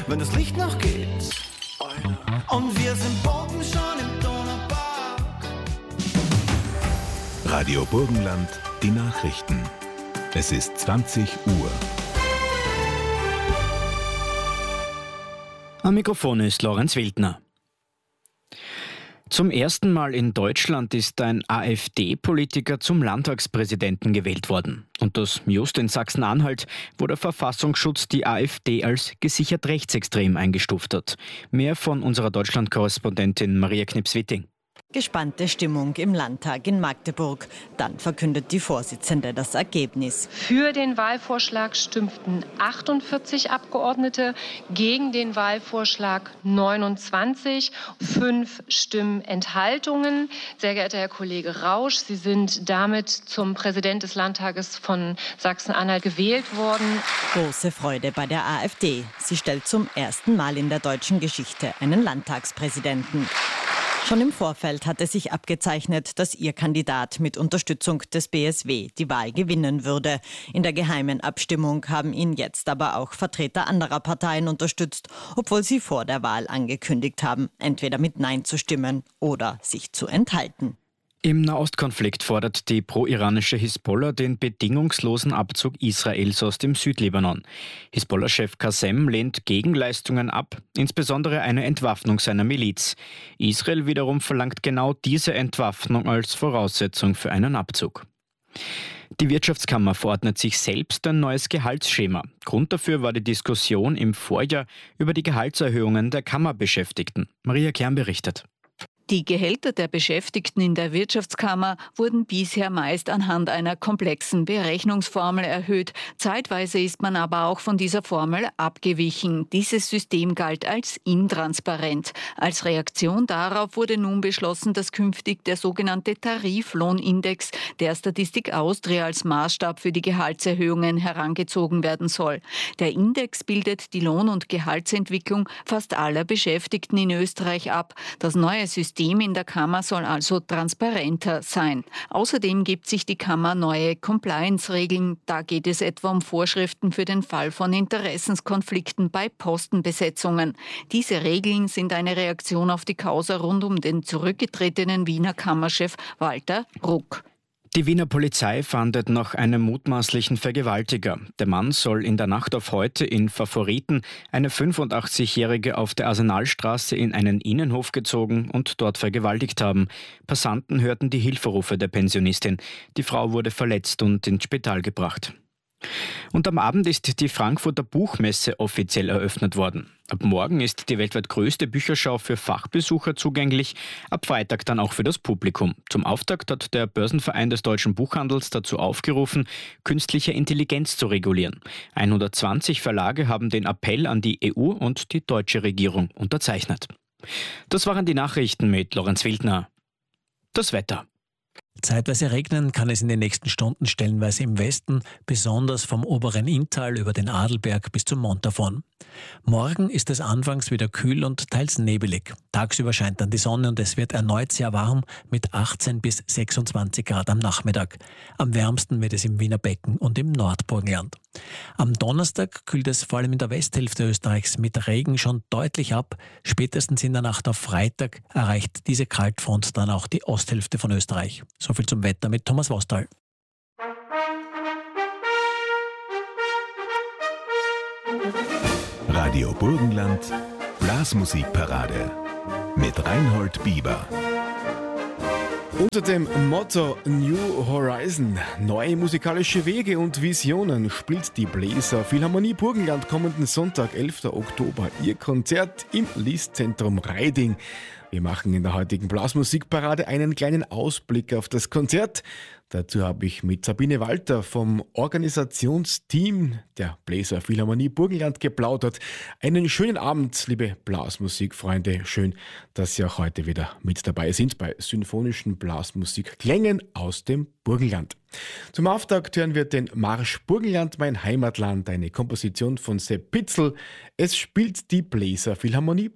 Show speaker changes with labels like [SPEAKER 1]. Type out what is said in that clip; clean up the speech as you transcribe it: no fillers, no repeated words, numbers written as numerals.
[SPEAKER 1] wenn das Licht noch geht. Und wir sind oben schon im Donaupark.
[SPEAKER 2] Radio Burgenland, die Nachrichten. Es ist 20 Uhr.
[SPEAKER 3] Am Mikrofon ist Lorenz Wildner. Zum ersten Mal in Deutschland ist ein AfD-Politiker zum Landtagspräsidenten gewählt worden. Und das just in Sachsen-Anhalt, wo der Verfassungsschutz die AfD als gesichert rechtsextrem eingestuft hat. Mehr von unserer Deutschland-Korrespondentin Maria Knips-Witting.
[SPEAKER 4] Gespannte Stimmung im Landtag in Magdeburg. Dann verkündet die Vorsitzende das Ergebnis.
[SPEAKER 5] Für den Wahlvorschlag stimmten 48 Abgeordnete, gegen den Wahlvorschlag 29, 5 Stimmenthaltungen. Sehr geehrter Herr Kollege Rausch, Sie sind damit zum Präsident des Landtages von Sachsen-Anhalt gewählt worden.
[SPEAKER 4] Große Freude bei der AfD. Sie stellt zum ersten Mal in der deutschen Geschichte einen Landtagspräsidenten. Schon im Vorfeld hatte sich abgezeichnet, dass ihr Kandidat mit Unterstützung des BSW die Wahl gewinnen würde. In der geheimen Abstimmung haben ihn jetzt aber auch Vertreter anderer Parteien unterstützt, obwohl sie vor der Wahl angekündigt haben, entweder mit Nein zu stimmen oder sich zu enthalten.
[SPEAKER 3] Im Nahostkonflikt fordert die pro-iranische Hisbollah den bedingungslosen Abzug Israels aus dem Südlibanon. Hisbollah-Chef Qassem lehnt Gegenleistungen ab, insbesondere eine Entwaffnung seiner Miliz. Israel wiederum verlangt genau diese Entwaffnung als Voraussetzung für einen Abzug. Die Wirtschaftskammer verordnet sich selbst ein neues Gehaltsschema. Grund dafür war die Diskussion im Vorjahr über die Gehaltserhöhungen der Kammerbeschäftigten. Maria Kern berichtet.
[SPEAKER 6] Die Gehälter der Beschäftigten in der Wirtschaftskammer wurden bisher meist anhand einer komplexen Berechnungsformel erhöht. Zeitweise ist man aber auch von dieser Formel abgewichen. Dieses System galt als intransparent. Als Reaktion darauf wurde nun beschlossen, dass künftig der sogenannte Tariflohnindex der Statistik Austria als Maßstab für die Gehaltserhöhungen herangezogen werden soll. Der Index bildet die Lohn- und Gehaltsentwicklung fast aller Beschäftigten in Österreich ab. Das neue System in der Kammer soll also transparenter sein. Außerdem gibt sich die Kammer neue Compliance-Regeln. Da geht es etwa um Vorschriften für den Fall von Interessenskonflikten bei Postenbesetzungen. Diese Regeln sind eine Reaktion auf die Causa rund um den zurückgetretenen Wiener Kammerchef Walter Bruck.
[SPEAKER 3] Die Wiener Polizei fahndet nach einem mutmaßlichen Vergewaltiger. Der Mann soll in der Nacht auf heute in Favoriten eine 85-Jährige auf der Arsenalstraße in einen Innenhof gezogen und dort vergewaltigt haben. Passanten hörten die Hilferufe der Pensionistin. Die Frau wurde verletzt und ins Spital gebracht. Und am Abend ist die Frankfurter Buchmesse offiziell eröffnet worden. Ab morgen ist die weltweit größte Bücherschau für Fachbesucher zugänglich, ab Freitag dann auch für das Publikum. Zum Auftakt hat der Börsenverein des deutschen Buchhandels dazu aufgerufen, künstliche Intelligenz zu regulieren. 120 Verlage haben den Appell an die EU und die deutsche Regierung unterzeichnet. Das waren die Nachrichten mit Lorenz Wildner. Das Wetter.
[SPEAKER 7] Zeitweise regnen kann es in den nächsten Stunden stellenweise im Westen, besonders vom oberen Inntal über den Adelberg bis zum Montafon. Morgen ist es anfangs wieder kühl und teils nebelig. Tagsüber scheint dann die Sonne und es wird erneut sehr warm mit 18 bis 26 Grad am Nachmittag. Am wärmsten wird es im Wiener Becken und im Nordburgenland. Am Donnerstag kühlt es vor allem in der Westhälfte Österreichs mit Regen schon deutlich ab. Spätestens in der Nacht auf Freitag erreicht diese Kaltfront dann auch die Osthälfte von Österreich. Soviel zum Wetter mit Thomas Vostal.
[SPEAKER 2] Radio Burgenland, Blasmusikparade mit Reinhold Bieber.
[SPEAKER 8] Unter dem Motto New Horizon, neue musikalische Wege und Visionen, spielt die Bläser Philharmonie Burgenland kommenden Sonntag, 11. Oktober, ihr Konzert im Listzentrum Reiding. Wir machen in der heutigen Blasmusikparade einen kleinen Ausblick auf das Konzert. Dazu habe ich mit Sabine Walter vom Organisationsteam der Bläser Philharmonie Burgenland geplaudert. Einen schönen Abend, liebe Blasmusikfreunde. Schön, dass Sie auch heute wieder mit dabei sind bei symphonischen Blasmusikklängen aus dem Burgenland. Zum Auftakt hören wir den Marsch Burgenland, mein Heimatland, eine Komposition von Sepp Pitzel. Es spielt die Bläser Philharmonie